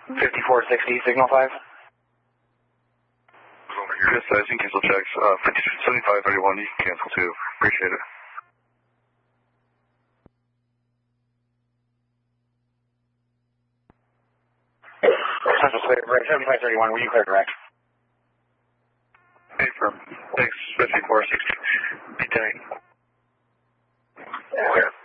5460, signal 5. Over here. Yes, I think cancel checks. 7531, you can cancel too. Appreciate it. Central Clear, right, 7531, were you clear direct? Hey, firm. Thanks, 5460. Be tight. Clear.